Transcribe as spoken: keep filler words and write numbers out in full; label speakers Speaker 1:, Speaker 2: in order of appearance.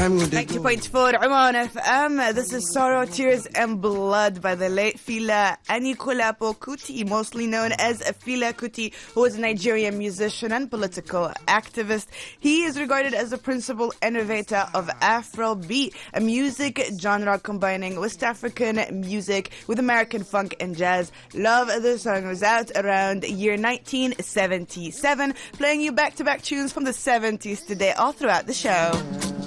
Speaker 1: time we did
Speaker 2: ninety point four Oman F M. This is Sorrow, Tears and Blood by the late Fela Anikulapo Kuti, mostly known as Fela Kuti, who was a Nigerian musician and political activist. He is regarded as the principal innovator of Afrobeat, a music genre combining West African music with American funk and jazz. Love the song was out around year nineteen seventy-seven, playing you back-to-back tunes from the seventies today all throughout the show.